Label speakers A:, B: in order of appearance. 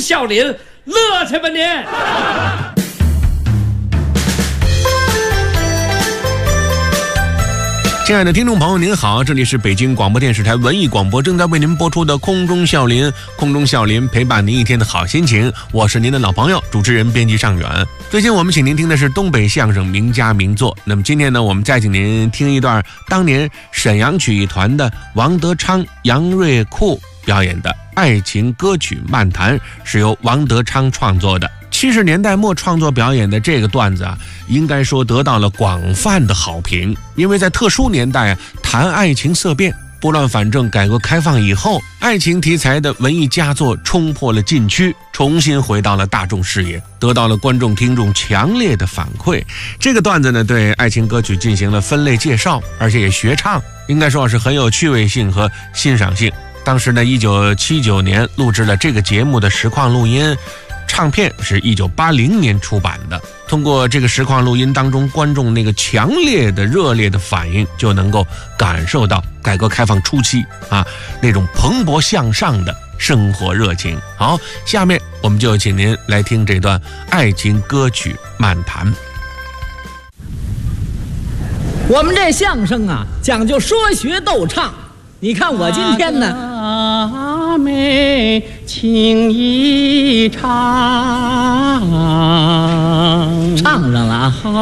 A: 笑林，乐去吧您！
B: 亲爱的听众朋友您好，这里是北京广播电视台文艺广播正在为您播出的空中笑林，空中笑林陪伴您一天的好心情，我是您的老朋友主持人编辑尚远。最近我们请您听的是东北相声名家名作，那么今天呢，我们再请您听一段当年沈阳曲艺团的王德昌、杨瑞库表演的爱情歌曲漫谈，是由王德昌创作的。70年代末创作表演的这个段子啊，应该说得到了广泛的好评，因为在特殊年代谈爱情色变，拨乱反正，改革开放以后，爱情题材的文艺佳作冲破了禁区，重新回到了大众视野，得到了观众听众强烈的反馈。这个段子呢，对爱情歌曲进行了分类介绍，而且也学唱，应该说是很有趣味性和欣赏性。当时呢，1979年录制了这个节目的实况录音，唱片是1980年出版的。通过这个实况录音当中观众那个强烈的热烈的反应，就能够感受到改革开放初期那种蓬勃向上的生活热情。好，下面我们就请您来听这段爱情歌曲漫谈。
C: 我们这相声啊，讲究说学逗唱。你看我今天呢，
D: 阿妹情意唱
C: 唱上了啊。